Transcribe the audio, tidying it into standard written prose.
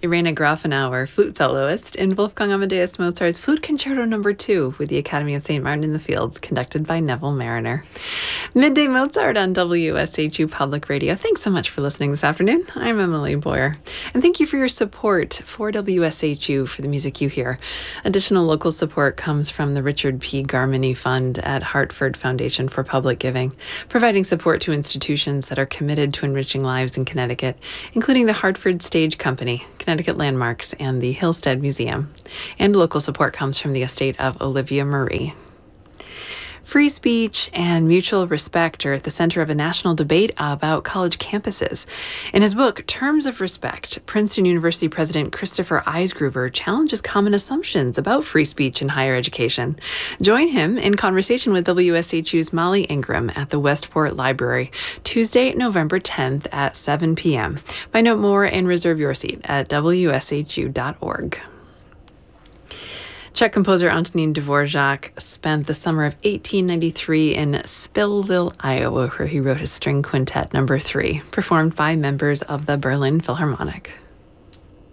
Irena Grafenauer, flute soloist, in Wolfgang Amadeus Mozart's Flute Concerto No. 2 with the Academy of St. Martin in the Fields, conducted by Neville Mariner. Midday Mozart on WSHU Public Radio. Thanks so much for listening this afternoon. I'm Emily Boyer. And thank you for your support for WSHU, for the music you hear. Additional local support comes from the Richard P. Garmany Fund at Hartford Foundation for Public Giving, providing support to institutions that are committed to enriching lives in Connecticut, including the Hartford Stage Company, Connecticut Landmarks, and the Hillstead Museum. And local support comes from the estate of Olivia Marie. Free speech and mutual respect are at the center of a national debate about college campuses. In his book, Terms of Respect, Princeton University President Christopher Eisgruber challenges common assumptions about free speech in higher education. Join him in conversation with WSHU's Molly Ingram at the Westport Library, Tuesday, November 10th at 7 p.m. Find out more and reserve your seat at wshu.org. Czech composer Antonín Dvorak spent the summer of 1893 in Spillville, Iowa, where he wrote his string quintet No. 3, performed by members of the Berlin Philharmonic.